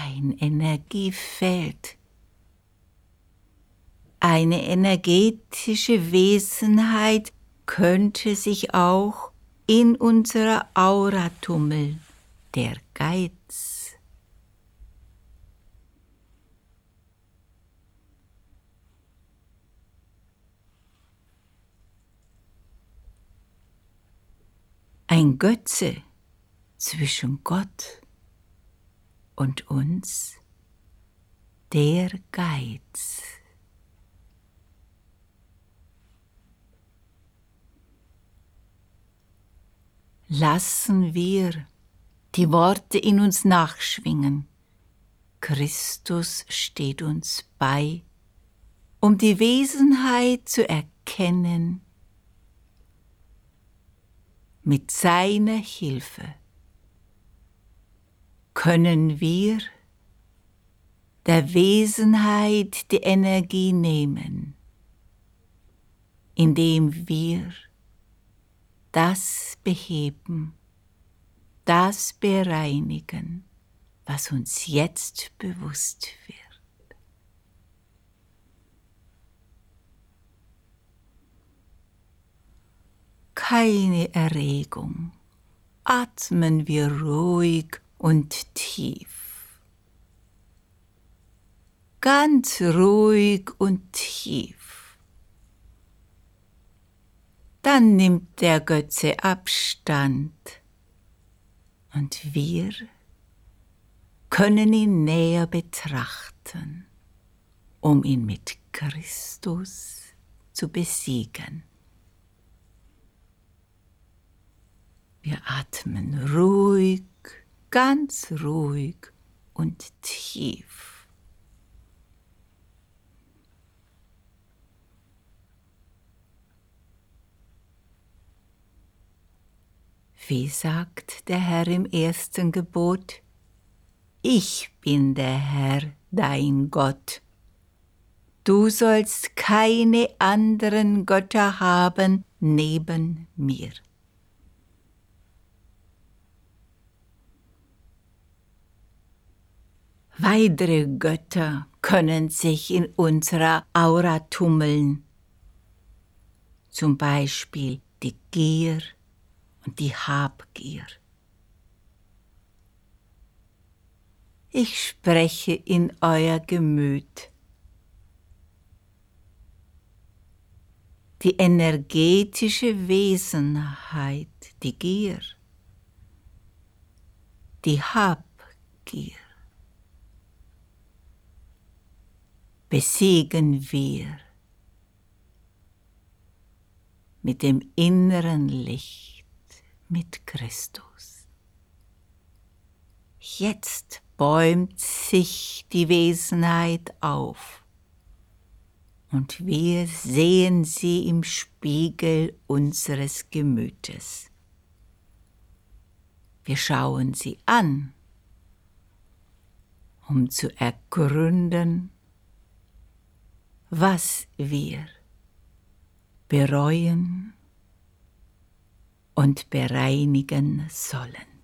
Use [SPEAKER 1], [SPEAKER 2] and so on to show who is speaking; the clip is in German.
[SPEAKER 1] ein Energiefeld, eine energetische Wesenheit könnte sich auch in unserer Aura tummeln, der Geiz. Ein Götze zwischen Gott und uns, der Geiz. Lassen wir die Worte in uns nachschwingen. Christus steht uns bei, um die Wesenheit zu erkennen. Mit seiner Hilfe können wir der Wesenheit die Energie nehmen, indem wir das beheben, das bereinigen, was uns jetzt bewusst wird. Keine Erregung, atmen wir ruhig und tief. Ganz ruhig und tief. Dann nimmt der Götze Abstand und wir können ihn näher betrachten, um ihn mit Christus zu besiegen. Wir atmen ruhig, ganz ruhig und tief. Wie sagt der Herr im ersten Gebot? Ich bin der Herr, dein Gott. Du sollst keine anderen Götter haben neben mir. Weitere Götter können sich in unserer Aura tummeln, zum Beispiel die Gier und die Habgier. Ich spreche in euer Gemüt. Die energetische Wesenheit, die Gier, die Habgier, besiegen wir mit dem inneren Licht, mit Christus. Jetzt bäumt sich die Wesenheit auf und wir sehen sie im Spiegel unseres Gemütes. Wir schauen sie an, um zu ergründen, was wir bereuen und bereinigen sollen.